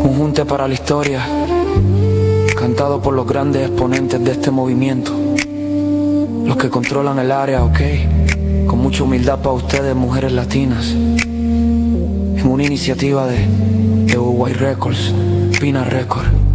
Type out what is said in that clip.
Un junte para la historia, cantado por los grandes exponentes de este movimiento, los que controlan el área, ok, con mucha humildad para ustedes, mujeres latinas, en una iniciativa de Uruguay Records, Pina Records.